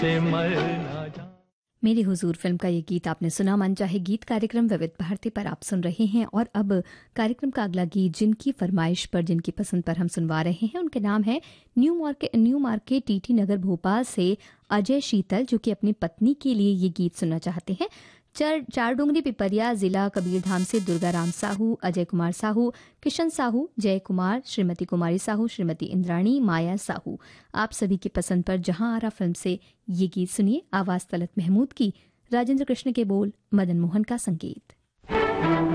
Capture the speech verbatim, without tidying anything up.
से मर ना जा। मेरी हुजूर फिल्म का ये गीत आपने सुना। मन चाहे गीत कार्यक्रम विविध भारती पर आप सुन रहे हैं और अब कार्यक्रम का अगला गीत जिनकी फरमाइश पर, जिनकी पसंद पर हम सुनवा रहे हैं, उनके नाम है new market new market TT Nagar Bhopal से अजय शीतल, जो कि अपनी पत्नी के लिए ये गीत सुनना चाहते हैं। चार चार डूंगरी पिपरिया जिला कबीरधाम से दुर्गाराम साहू, अजय कुमार साहू, किशन साहू, जय कुमार, श्रीमती कुमारी साहू, श्रीमती इंद्राणी, माया साहू, आप सभी की पसंद पर जहां आरा फिल्म से ये गीत सुनिए। आवाज तलत महमूद की, राजेंद्र कृष्ण के बोल, मदन मोहन का संगीत।